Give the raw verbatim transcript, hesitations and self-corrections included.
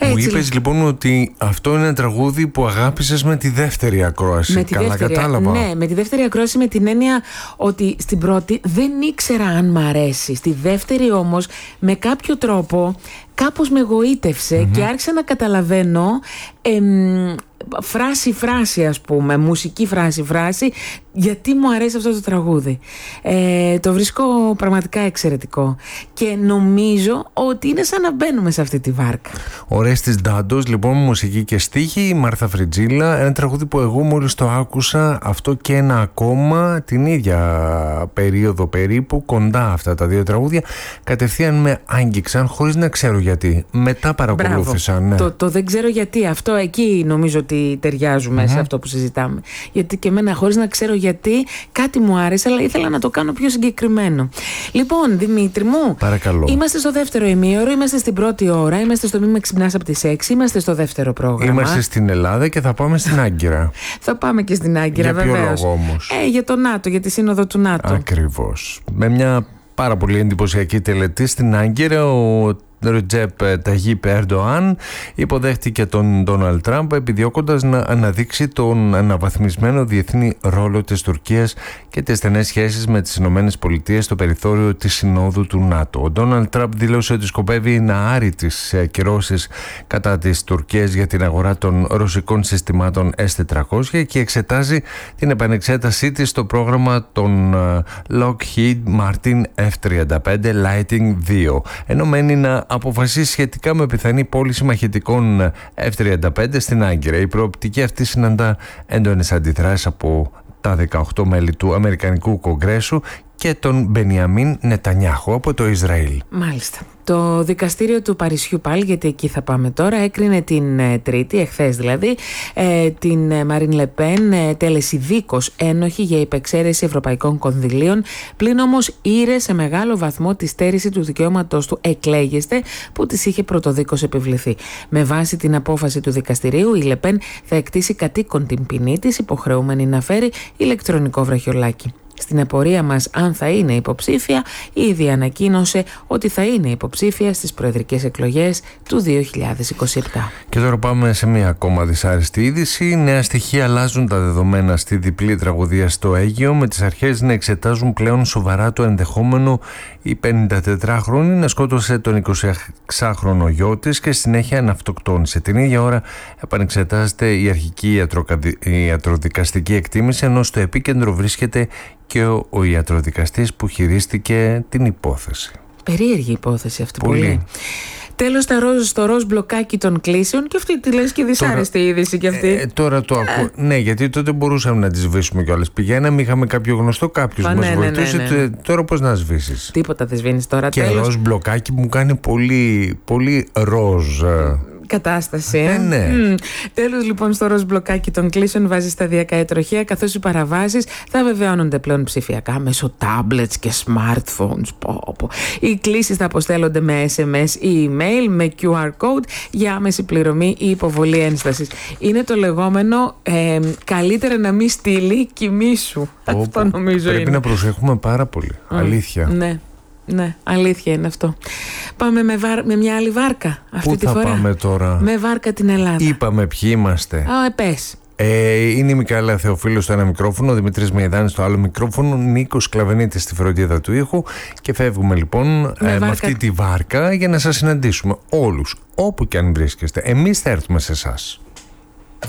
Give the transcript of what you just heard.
Μου είπες λοιπόν ότι αυτό είναι ένα τραγούδι που αγάπησες με τη δεύτερη ακρόαση. Με τη Καλά δεύτερη, κατάλαβα. Ναι, με τη δεύτερη ακρόαση, με την έννοια ότι στην πρώτη δεν ήξερα αν μ' αρέσει. Στη δεύτερη όμως με κάποιο τρόπο κάπως με εγωίτευσε mm-hmm. και άρχισα να καταλαβαίνω εμ, φράση-φράση, ας πούμε, μουσική φράση-φράση, γιατί μου αρέσει αυτό το τραγούδι. Ε, το βρίσκω πραγματικά εξαιρετικό και νομίζω ότι είναι σαν να μπαίνουμε σε αυτή τη βάρκα. Ο Ορέστης Ντάντος, λοιπόν, μουσική και στίχη, η Μάρθα Φριτζίλα, ένα τραγούδι που εγώ μόλις το άκουσα, αυτό και ένα ακόμα, την ίδια περίοδο περίπου, κοντά αυτά τα δύο τραγούδια, κατευθείαν με άγγιξαν χωρίς να ξέρω γιατί. Μετά παρακολούθησα. Ναι. Το, το δεν ξέρω γιατί, αυτό εκεί νομίζω ότι ταιριάζουμε mm-hmm. σε αυτό που συζητάμε. Γιατί και εμένα, χωρίς να ξέρω γιατί, κάτι μου άρεσε, αλλά ήθελα να το κάνω πιο συγκεκριμένο. Λοιπόν, Δημήτρη μου, παρακαλώ. Είμαστε στο δεύτερο ημίωρο, είμαστε στην πρώτη ώρα, είμαστε στο Μη με ξυπνάς από τις έξι, είμαστε στο δεύτερο πρόγραμμα. Είμαστε στην Ελλάδα και θα πάμε στην Άγκυρα. Θα πάμε και στην Άγκυρα, βεβαίως. Για ποιο λόγο όμως? Ε, για το ΝΑΤΟ, για τη Σύνοδο του ΝΑΤΟ. Ακριβώς. Με μια πάρα πολύ εντυπωσιακή τελετή στην Άγκυρα, ο Ρετζέπ Ταγίπ Ερντοάν υποδέχτηκε τον Ντόναλντ Τραμπ, επιδιώκοντας να αναδείξει τον αναβαθμισμένο διεθνή ρόλο της Τουρκίας και τις στενές σχέσεις με τις Ηνωμένες Πολιτείες στο περιθώριο της Συνόδου του ΝΑΤΟ. Ο Ντόναλντ Τραμπ δήλωσε ότι σκοπεύει να άρει τις ακυρώσεις κατά της Τουρκίας για την αγορά των ρωσικών συστημάτων ες τετρακόσια και εξετάζει την επανεξέτασή της στο πρόγραμμα των Lockheed Martin εφ τριάντα πέντε Lightning δύο, ενώ μένει να αποφασίσει σχετικά με πιθανή πώληση μαχητικών εφ τριάντα πέντε στην Άγκυρα. Η προοπτική αυτή συναντά έντονες αντιδράσεις από τα δεκαοκτώ μέλη του Αμερικανικού Κογκρέσου και τον Μπενιαμίν Νετανιάχου από το Ισραήλ. Μάλιστα. Το δικαστήριο του Παρισιού πάλι, γιατί εκεί θα πάμε τώρα, έκρινε την ε, Τρίτη, εχθές δηλαδή, ε, την ε, Μαρίν Λεπέν ε, τελεσιδίκως ένοχη για υπεξαίρεση ευρωπαϊκών κονδυλίων, πλην όμως ήρε σε μεγάλο βαθμό τη στέρηση του δικαιώματος του εκλέγεστε που της είχε πρωτοδίκως επιβληθεί. Με βάση την απόφαση του δικαστηρίου, η Λεπέν θα εκτίσει κατοίκον την ποινή της, υποχρεούμενη να φέρει ηλεκτρονικό βραχιολάκι. Στην απορία μας αν θα είναι υποψήφια, ήδη ανακοίνωσε ότι θα είναι υποψήφια στις προεδρικές εκλογές του δύο χιλιάδες είκοσι επτά. Και τώρα πάμε σε μια ακόμα δυσάρεστη είδηση. Νέα στοιχεία αλλάζουν τα δεδομένα στη διπλή τραγωδία στο Αίγυο, με τις αρχές να εξετάζουν πλέον σοβαρά το ενδεχόμενο η πενηντατετράχρονη να σκότωσε τον εικοσιεξάχρονο γιο της και συνέχεια να αυτοκτόνησε. Την ίδια ώρα επανεξετάζεται η αρχική ιατροδικαστική εκτίμηση, ενώ στο επίκεντρο βρίσκεται και ο, ο ιατροδικαστής που χειρίστηκε την υπόθεση. Περίεργη υπόθεση αυτή πολύ. πολύ. Τέλος, τα ροζ, στο ροζ μπλοκάκι των κλήσεων, και αυτή τη λες και δυσάρεστη τώρα, είδηση κι αυτή. Ε, τώρα το ακούω. Ε. Ναι, γιατί τότε μπορούσαμε να τη σβήσουμε κιόλας. Πηγαίναμε, είχαμε κάποιο γνωστό, κάποιος που ναι, μας ναι, βοηθούσε. ναι, ναι, ναι. Τώρα πώς να σβήσεις? Τίποτα δεν σβήνεις τώρα. Και τέλος. ροζ μπλοκάκι μου κάνει πολύ, πολύ ροζ κατάσταση. Ε, ναι. Mm. Τέλος, λοιπόν, στο ροζ μπλοκάκι των κλήσεων βάζει σταδιακά η τροχέα, καθώς οι παραβάσεις θα βεβαιώνονται πλέον ψηφιακά μέσω tablets και smartphones. Πω, πω. Οι κλήσεις θα αποστέλλονται με ες εμ ες ή email με κιου αρ code για άμεση πληρωμή ή υποβολή ένστασης. Είναι το λεγόμενο ε, καλύτερα να μην στείλει, κοιμήσου. Αυτό νομίζω Πρέπει είναι. να προσέχουμε πάρα πολύ. Mm. Αλήθεια. Ναι. Ναι, αλήθεια είναι αυτό. Πάμε με, βάρ, με μια άλλη βάρκα αυτή Πού τη θα φορά. Πάμε τώρα? Με βάρκα την Ελλάδα. Είπαμε ποιοι είμαστε. Α, ε, πες. Ε, είναι η Μικαέλα Θεοφίλου στο ένα μικρόφωνο, ο Δημήτρης Μεϊδάνης στο άλλο μικρόφωνο, Νίκος Κλαβενίτης στη φροντίδα του ήχου και φεύγουμε λοιπόν με, ε, με αυτή τη βάρκα για να σας συναντήσουμε όλους, όπου και αν βρίσκεστε. Εμείς θα έρθουμε σε εσάς.